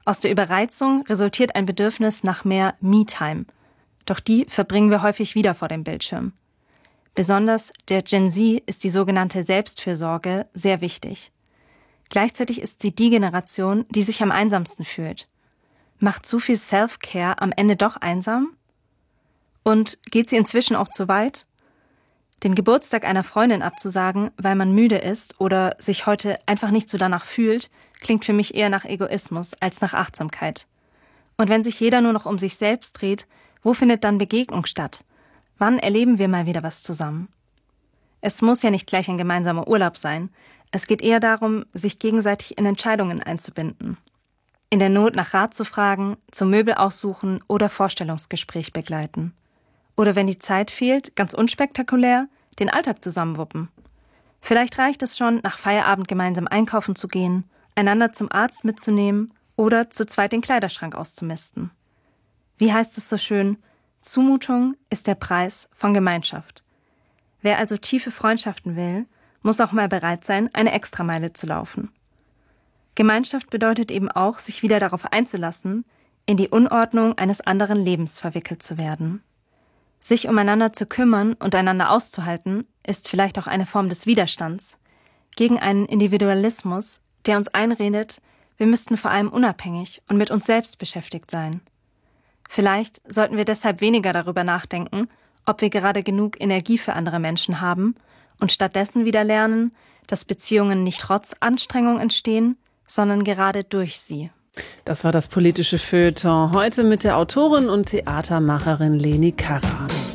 Aus der Überreizung resultiert ein Bedürfnis nach mehr Me-Time. Doch die verbringen wir häufig wieder vor dem Bildschirm. Besonders der Gen Z ist die sogenannte Selbstfürsorge sehr wichtig. Gleichzeitig ist sie die Generation, die sich am einsamsten fühlt. Macht zu viel Self-Care am Ende doch einsam? Und geht sie inzwischen auch zu weit? Den Geburtstag einer Freundin abzusagen, weil man müde ist oder sich heute einfach nicht so danach fühlt, klingt für mich eher nach Egoismus als nach Achtsamkeit. Und wenn sich jeder nur noch um sich selbst dreht, wo findet dann Begegnung statt? Wann erleben wir mal wieder was zusammen? Es muss ja nicht gleich ein gemeinsamer Urlaub sein. Es geht eher darum, sich gegenseitig in Entscheidungen einzubinden. In der Not nach Rat zu fragen, zum Möbel aussuchen oder Vorstellungsgespräch begleiten. Oder wenn die Zeit fehlt, ganz unspektakulär, den Alltag zusammenwuppen. Vielleicht reicht es schon, nach Feierabend gemeinsam einkaufen zu gehen, einander zum Arzt mitzunehmen oder zu zweit den Kleiderschrank auszumisten. Wie heißt es so schön? Zumutung ist der Preis von Gemeinschaft. Wer also tiefe Freundschaften will, muss auch mal bereit sein, eine Extrameile zu laufen. Gemeinschaft bedeutet eben auch, sich wieder darauf einzulassen, in die Unordnung eines anderen Lebens verwickelt zu werden. Sich umeinander zu kümmern und einander auszuhalten, ist vielleicht auch eine Form des Widerstands gegen einen Individualismus, der uns einredet, wir müssten vor allem unabhängig und mit uns selbst beschäftigt sein. Vielleicht sollten wir deshalb weniger darüber nachdenken, ob wir gerade genug Energie für andere Menschen haben und stattdessen wieder lernen, dass Beziehungen nicht trotz Anstrengung entstehen, sondern gerade durch sie. Das war das politische Feuilleton heute mit der Autorin und Theatermacherin Leni Karra.